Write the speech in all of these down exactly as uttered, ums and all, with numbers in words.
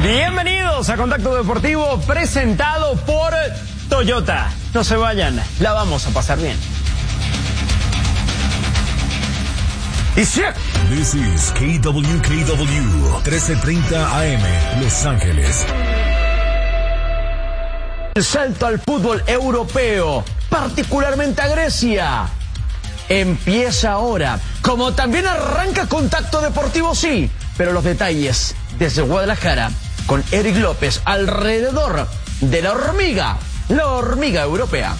Bienvenidos a Contacto Deportivo, presentado por Toyota. No se vayan, la vamos a pasar bien. Y sí. This is K W K W, trece treinta A M, Los Ángeles. El salto al fútbol europeo, particularmente a Grecia, empieza ahora. Como también arranca Contacto Deportivo, sí, pero los detalles desde Guadalajara con Eric López alrededor de la hormiga, la hormiga europea.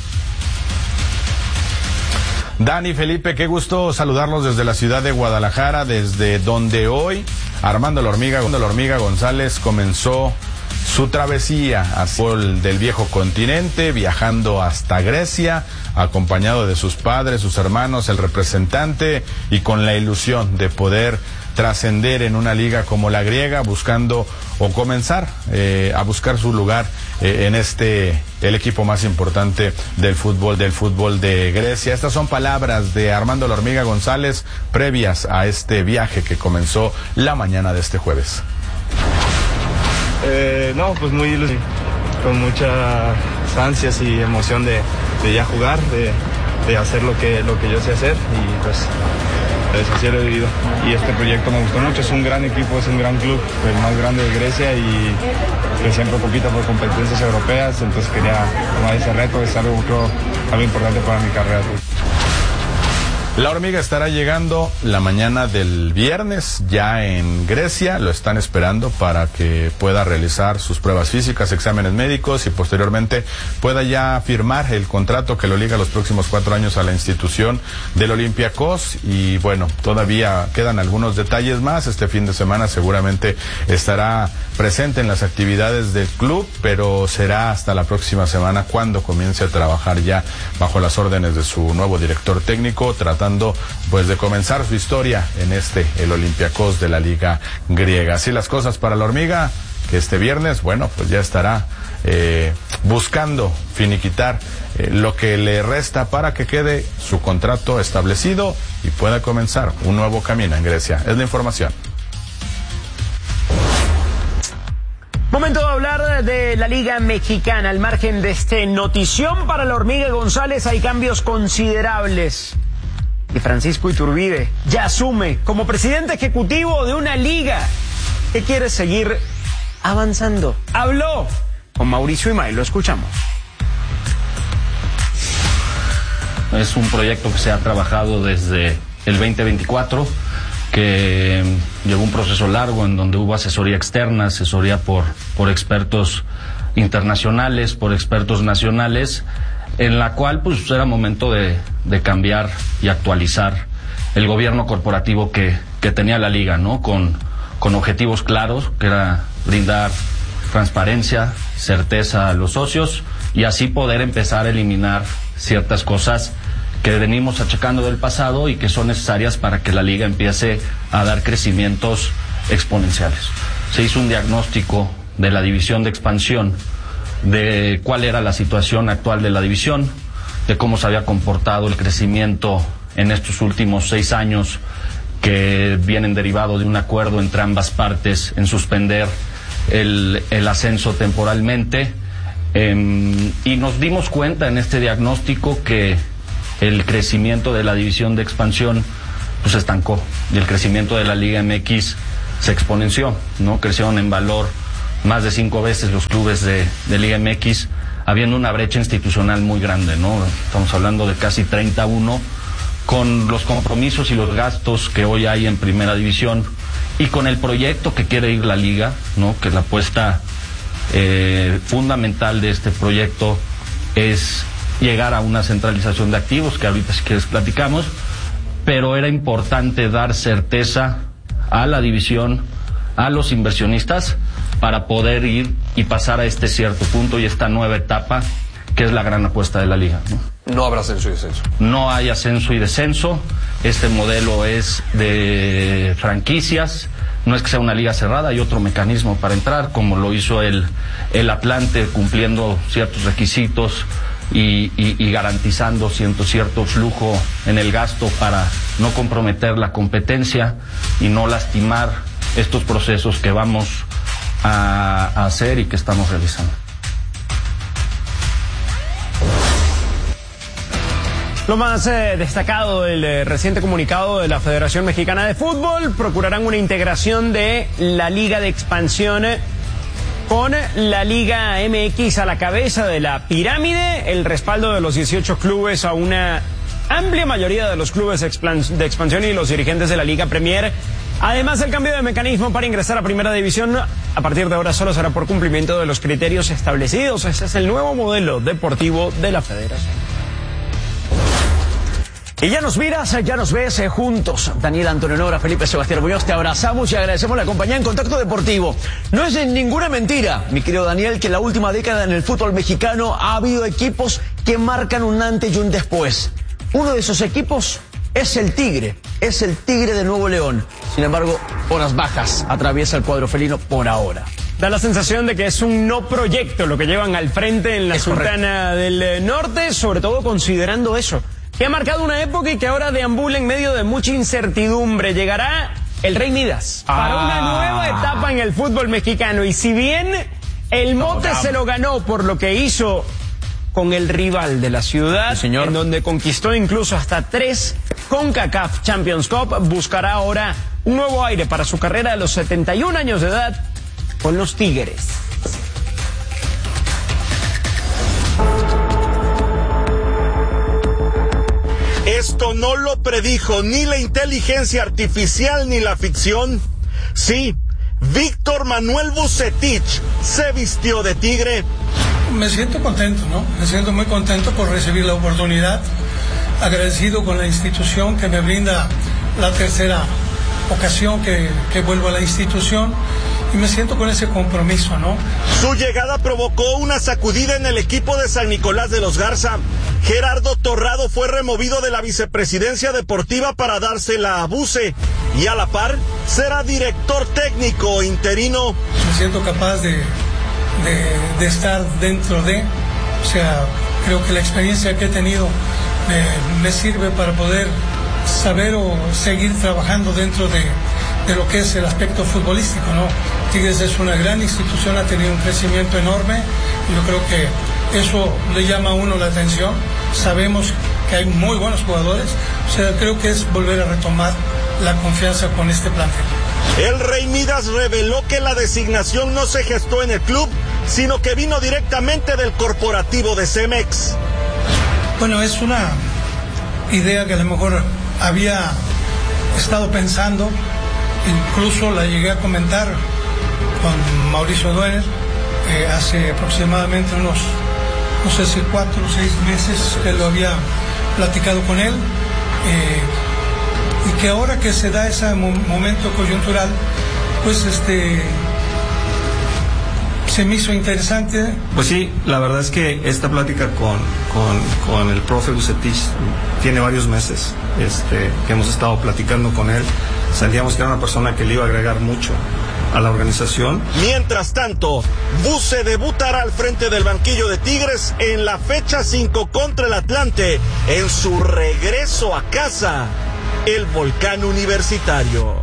Dani, Felipe, qué gusto saludarlos desde la ciudad de Guadalajara, desde donde hoy Armando la Hormiga, la Hormiga González comenzó su travesía hacia el del viejo continente, viajando hasta Grecia, acompañado de sus padres, sus hermanos, el representante, y con la ilusión de poder trascender en una liga como la griega, buscando o comenzar eh, a buscar su lugar eh, en este, el equipo más importante del fútbol, del fútbol de Grecia. Estas son palabras de Armando la Hormiga González previas a este viaje que comenzó la mañana de este jueves. Eh, no, pues muy ilusionado, con muchas ansias y emoción de, de ya jugar, de, de hacer lo que, lo que yo sé hacer, y pues eso sí lo he vivido. Y este proyecto me gustó mucho, es un gran equipo, es un gran club, el más grande de Grecia, y que siempre compita por competencias europeas, entonces quería tomar ese reto, es algo, creo, algo importante para mi carrera. La Hormiga estará llegando la mañana del viernes ya en Grecia, lo están esperando para que pueda realizar sus pruebas físicas, exámenes médicos, y posteriormente pueda ya firmar el contrato que lo liga los próximos cuatro años a la institución del Olympiacos. Y bueno, todavía quedan algunos detalles más. Este fin de semana seguramente estará presente en las actividades del club, pero será hasta la próxima semana cuando comience a trabajar ya bajo las órdenes de su nuevo director técnico, tratando pues de comenzar su historia en este, el Olympiacos de la Liga Griega. Así las cosas para la Hormiga, que este viernes, bueno, pues ya estará eh, buscando finiquitar eh, lo que le resta para que quede su contrato establecido y pueda comenzar un nuevo camino en Grecia. Es la información. Momento de hablar de la Liga Mexicana. Al margen de este notición para la Hormiga González, hay cambios considerables. Y Francisco Iturbide ya asume como presidente ejecutivo de una liga que quiere seguir avanzando. Habló con Mauricio Imay, lo escuchamos. Es un proyecto que se ha trabajado desde el veinte veinticuatro, que llevó un proceso largo en donde hubo asesoría externa, asesoría por, por expertos internacionales, por expertos nacionales, en la cual pues era momento de, de cambiar y actualizar el gobierno corporativo que, que tenía la liga, ¿no? Con, con objetivos claros, que era brindar transparencia, certeza a los socios, y así poder empezar a eliminar ciertas cosas que venimos achacando del pasado y que son necesarias para que la liga empiece a dar crecimientos exponenciales. Se hizo un diagnóstico de la división de expansión, de cuál era la situación actual de la división, de cómo se había comportado el crecimiento en estos últimos seis años, que vienen derivados de un acuerdo entre ambas partes en suspender el, el ascenso temporalmente, eh, y nos dimos cuenta en este diagnóstico que el crecimiento de la división de expansión pues se estancó, y el crecimiento de la Liga M X se exponenció, ¿no? Crecieron en valor más de cinco veces los clubes de, de Liga M X, habiendo una brecha institucional muy grande, ¿no? Estamos hablando de casi treinta a uno, con los compromisos y los gastos que hoy hay en primera división, y con el proyecto que quiere ir la liga, ¿no? Que la apuesta eh, fundamental de este proyecto es llegar a una centralización de activos, que ahorita si quieres platicamos, pero era importante dar certeza a la división, a los inversionistas, para poder ir y pasar a este cierto punto y esta nueva etapa que es la gran apuesta de la liga, ¿no? No habrá ascenso y descenso. No hay ascenso y descenso. Este modelo es de franquicias. No es que sea una liga cerrada, hay otro mecanismo para entrar, como lo hizo el, el Atlante, cumpliendo ciertos requisitos y, y, y garantizando cierto, cierto flujo en el gasto para no comprometer la competencia y no lastimar estos procesos que vamos a, a hacer y que estamos realizando. Lo más eh, destacado del eh, reciente comunicado de la Federación Mexicana de Fútbol: procurarán una integración de la Liga de Expansión con la Liga M X a la cabeza de la pirámide, el respaldo de los dieciocho clubes a una amplia mayoría de los clubes de expansión y los dirigentes de la Liga Premier. Además, el cambio de mecanismo para ingresar a Primera División a partir de ahora solo será por cumplimiento de los criterios establecidos. Ese es el nuevo modelo deportivo de la Federación. Y ya nos miras, ya nos ves eh, juntos. Daniel Antonio Nora, Felipe Sebastián Muñoz, te abrazamos y agradecemos la compañía en Contacto Deportivo. No es ninguna mentira, mi querido Daniel, que en la última década en el fútbol mexicano ha habido equipos que marcan un antes y un después. Uno de esos equipos es el Tigre, es el Tigre de Nuevo León. Sin embargo, horas bajas atraviesa el cuadro felino por ahora. Da la sensación de que es un no proyecto lo que llevan al frente en la es Sultana correcto. del Norte, sobre todo considerando eso, que ha marcado una época y que ahora deambula en medio de mucha incertidumbre. Llegará el Rey Midas ah. para una nueva etapa en el fútbol mexicano. Y si bien el mote no, no. se lo ganó por lo que hizo con el rival de la ciudad, sí, señor, en donde conquistó incluso hasta tres CONCACAF Champions Cup, buscará ahora un nuevo aire para su carrera a los setenta y un años de edad con los Tigres. Esto no lo predijo ni la inteligencia artificial ni la ficción. Sí, Víctor Manuel Vucetich se vistió de tigre. Me siento contento, ¿no? Me siento muy contento por recibir la oportunidad, agradecido con la institución que me brinda la tercera ocasión que, que vuelvo a la institución, y me siento con ese compromiso, ¿no? Su llegada provocó una sacudida en el equipo de San Nicolás de los Garza. Gerardo Torrado fue removido de la vicepresidencia deportiva para dársela a Buce, y a la par será director técnico interino. Me siento capaz de, de, de estar dentro de, o sea, creo que la experiencia que he tenido me, me sirve para poder saber o seguir trabajando dentro de, de lo que es el aspecto futbolístico, ¿no? Tigres es una gran institución, ha tenido un crecimiento enorme, y yo creo que eso le llama a uno la atención. Sabemos que hay muy buenos jugadores, o sea, creo que es volver a retomar la confianza con este plantel. El Rey Midas reveló que la designación no se gestó en el club, sino que vino directamente del corporativo de Cemex. Bueno, es una idea que a lo mejor había estado pensando, incluso la llegué a comentar con Mauricio Duener eh, hace aproximadamente unos, no sé si cuatro o seis meses que lo había platicado con él, eh, y que ahora que se da ese mo- momento coyuntural, pues este se me hizo interesante. Pues sí, la verdad es que esta plática con, con, con el profe Vucetich tiene varios meses, este, que hemos estado platicando con él. Sentíamos que era una persona que le iba a agregar mucho a la organización. Mientras tanto, Buce debutará al frente del banquillo de Tigres en la fecha cinco contra el Atlante, en su regreso a casa, el Volcán Universitario.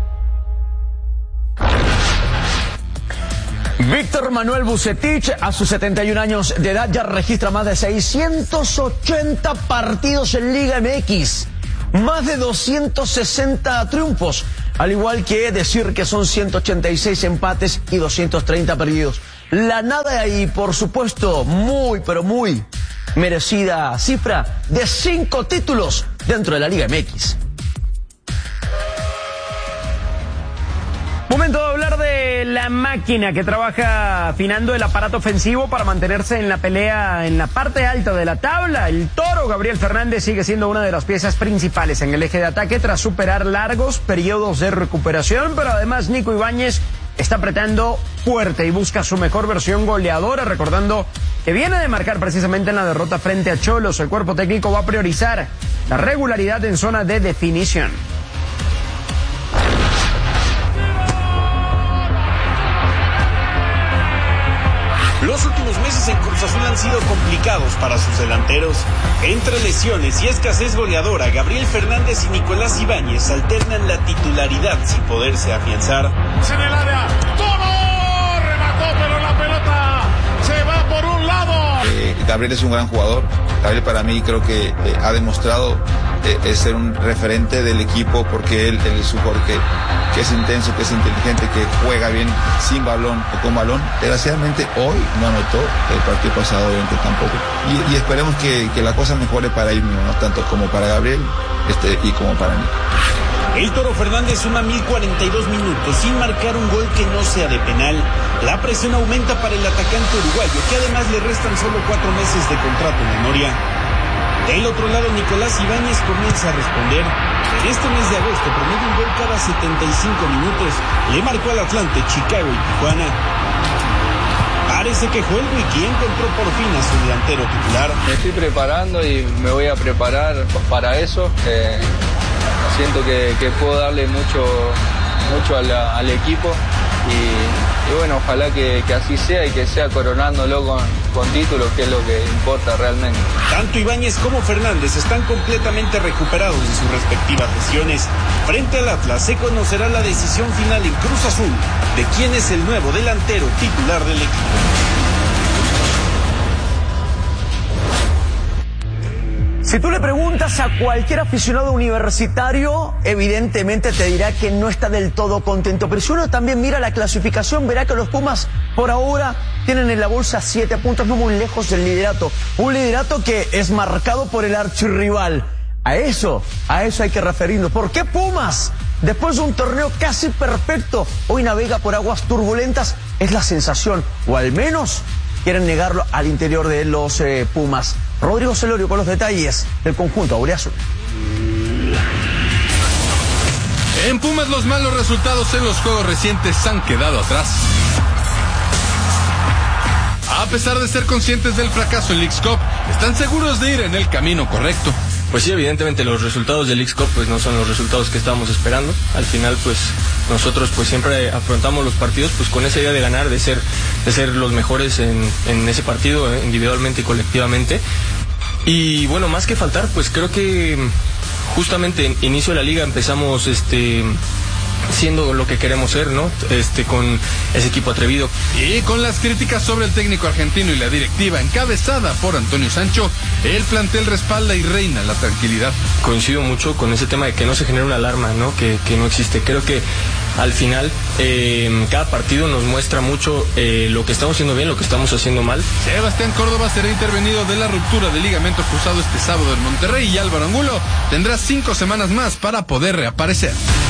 Víctor Manuel Vucetich, a sus setenta y un años de edad, ya registra más de seiscientos ochenta partidos en Liga M X, más de doscientos sesenta triunfos, al igual que decir que son ciento ochenta y seis empates y doscientos treinta perdidos. La nada y, por supuesto, muy, pero muy merecida cifra de cinco títulos dentro de la Liga M X. Momento de hablar de la máquina que trabaja afinando el aparato ofensivo para mantenerse en la pelea en la parte alta de la tabla. El Toro Gabriel Fernández sigue siendo una de las piezas principales en el eje de ataque tras superar largos periodos de recuperación, pero además Nico Ibáñez está apretando fuerte y busca su mejor versión goleadora, recordando que viene de marcar precisamente en la derrota frente a Cholos. El cuerpo técnico va a priorizar la regularidad en zona de definición. Los últimos meses en Cruz Azul han sido complicados para sus delanteros. Entre lesiones y escasez goleadora, Gabriel Fernández y Nicolás Ibáñez alternan la titularidad sin poderse afianzar. En el área, ¡Toro! Gabriel es un gran jugador. Gabriel para mí creo que eh, ha demostrado eh, ser un referente del equipo porque él, él es un jugador que, que es intenso, que es inteligente, que juega bien sin balón o con balón. Desgraciadamente hoy no anotó, el partido pasado obviamente tampoco. Y, y esperemos que, que la cosa mejore para él mismo, ¿no? Tanto como para Gabriel este, y como para mí. El Toro Fernández suma mil cuarenta y dos minutos sin marcar un gol que no sea de penal. La presión aumenta para el atacante uruguayo, que además le restan solo cuatro meses de contrato en Memoria. Del otro lado, Nicolás Ibáñez comienza a responder. En este mes de agosto promedio un gol cada setenta y cinco minutos. Le marcó al Atlante, Chicago y Tijuana. Parece que Joel Wiki encontró por fin a su delantero titular. Me estoy preparando y me voy a preparar para eso. Eh, siento que, que puedo darle mucho, mucho a la, al equipo y, y bueno, ojalá que, que así sea y que sea coronándolo con, con títulos, que es lo que importa realmente. Tanto Ibáñez como Fernández están completamente recuperados de sus respectivas lesiones. Frente al Atlas se conocerá la decisión final en Cruz Azul de quién es el nuevo delantero titular del equipo. Si tú le preguntas a cualquier aficionado universitario, evidentemente te dirá que no está del todo contento. Pero si uno también mira la clasificación, verá que los Pumas por ahora tienen en la bolsa siete puntos, no muy lejos del liderato. Un liderato que es marcado por el archirrival. A eso, a eso hay que referirnos. ¿Por qué Pumas, después de un torneo casi perfecto, hoy navega por aguas turbulentas? Es la sensación, o al menos quieren negarlo al interior de los eh, Pumas. Rodrigo Celorio con los detalles del conjunto auriazul. En Pumas los malos resultados en los juegos recientes han quedado atrás. A pesar de ser conscientes del fracaso en Leagues Cup, están seguros de ir en el camino correcto. Pues sí, evidentemente los resultados del Leagues Cup pues no son los resultados que estábamos esperando. Al final pues nosotros pues siempre afrontamos los partidos pues con esa idea de ganar, de ser de ser los mejores en, en ese partido, individualmente y colectivamente. Y bueno, más que faltar, pues creo que justamente en inicio de la liga empezamos este siendo lo que queremos ser, ¿no? Este, con ese equipo atrevido. Y con las críticas sobre el técnico argentino y la directiva encabezada por Antonio Sancho, el plantel respalda y reina la tranquilidad. Coincido mucho con ese tema de que no se genere una alarma, ¿no? Que, que no existe. Creo que al final eh, cada partido nos muestra mucho eh, lo que estamos haciendo bien, lo que estamos haciendo mal. Sebastián Córdoba será intervenido de la ruptura del ligamento cruzado este sábado en Monterrey y Álvaro Angulo tendrá cinco semanas más para poder reaparecer.